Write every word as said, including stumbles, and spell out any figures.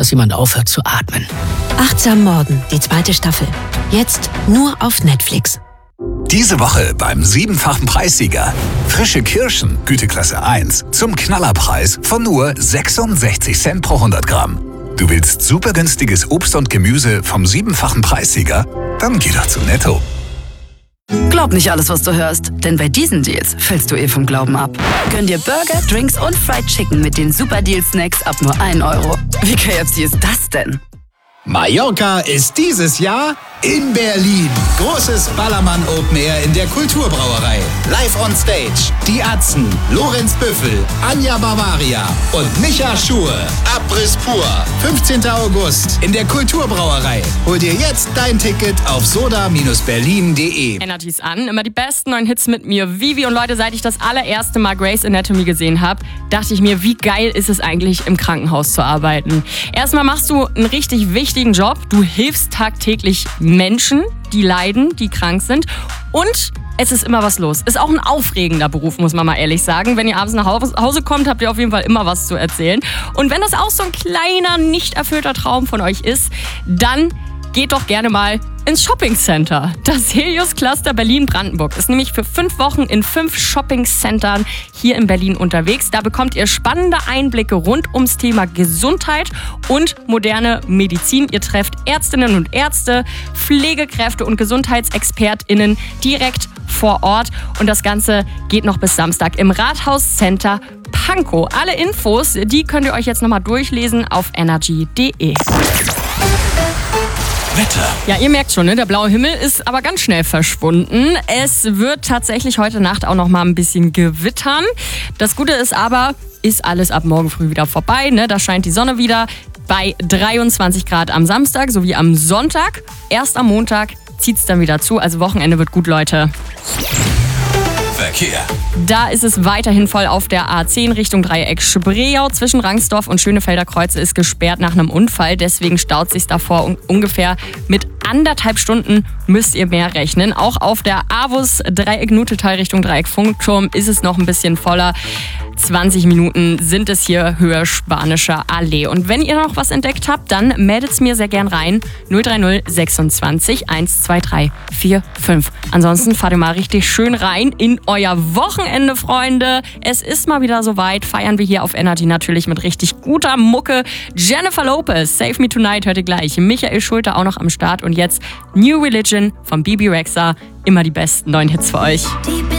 dass jemand aufhört zu atmen. Achtsam Morden, die zweite Staffel. Jetzt nur auf Netflix. Diese Woche beim siebenfachen Preissieger. Frische Kirschen, Güteklasse eins, zum Knallerpreis von nur sechsundsechzig Cent pro hundert Gramm. Du willst super günstiges Obst und Gemüse vom siebenfachen Preissieger? Dann geh doch zu Netto. Glaub nicht alles, was du hörst, denn bei diesen Deals fällst du eh vom Glauben ab. Gönn dir Burger, Drinks und Fried Chicken mit den Super Deal Snacks ab nur ein Euro. Wie K F C ist das denn? Mallorca ist dieses Jahr in Berlin. Großes Ballermann Open Air in der Kulturbrauerei. Live on Stage. Die Atzen, Lorenz Büffel, Anja Bavaria und Micha Schur. Abriss pur. fünfzehnten August in der Kulturbrauerei. Hol dir jetzt dein Ticket auf soda Bindestrich berlin punkt de. Energy's an. Immer die besten neuen Hits mit mir, Vivi. Und Leute, seit ich das allererste Mal Grey's Anatomy gesehen habe, dachte ich mir, wie geil ist es eigentlich, im Krankenhaus zu arbeiten. Erstmal machst du einen richtig wichtigen Job. Du hilfst tagtäglich Menschen, die leiden, die krank sind. Und es ist immer was los. Ist auch ein aufregender Beruf, muss man mal ehrlich sagen. Wenn ihr abends nach Hause kommt, habt ihr auf jeden Fall immer was zu erzählen. Und wenn das auch so ein kleiner, nicht erfüllter Traum von euch ist, dann geht doch gerne mal ins Shopping Center. Das Helios Cluster Berlin-Brandenburg ist nämlich für fünf Wochen in fünf Shopping Centern hier in Berlin unterwegs. Da bekommt ihr spannende Einblicke rund ums Thema Gesundheit und moderne Medizin. Ihr trefft Ärztinnen und Ärzte, Pflegekräfte und GesundheitsexpertInnen direkt vor Ort. Und das Ganze geht noch bis Samstag im Rathaus Center Pankow. Alle Infos, die könnt ihr euch jetzt nochmal durchlesen auf energy punkt de. Wetter. Ja, ihr merkt schon, ne? Der blaue Himmel ist aber ganz schnell verschwunden. Es wird tatsächlich heute Nacht auch noch mal ein bisschen gewittern. Das Gute ist aber, ist alles ab morgen früh wieder vorbei. Ne? Da scheint die Sonne wieder bei dreiundzwanzig Grad am Samstag sowie am Sonntag. Erst am Montag zieht es dann wieder zu. Also Wochenende wird gut, Leute. Verkehr. Da ist es weiterhin voll auf der A zehn Richtung Dreieck Spreeau. Zwischen Rangsdorf und Schönefelder Kreuze ist gesperrt nach einem Unfall. Deswegen staut sich davor un- ungefähr mit anderthalb Stunden müsst ihr mehr rechnen. Auch auf der Avus Dreieck Nutetal Richtung Dreieck Funkturm ist es noch ein bisschen voller. zwanzig Minuten sind es hier Höhe Spanischer Allee. Und wenn ihr noch was entdeckt habt, dann meldet es mir sehr gern rein. null drei null sechsundzwanzig eins zwei drei vier fünf. Ansonsten fahrt ihr mal richtig schön rein in euer Wochenende, Freunde. Es ist mal wieder soweit. Feiern wir hier auf Energy natürlich mit richtig guter Mucke. Jennifer Lopez, Save Me Tonight, hört ihr gleich. Michael Schulte auch noch am Start. Und jetzt New Religion von Bibi Rexha. Immer die besten neuen Hits für euch.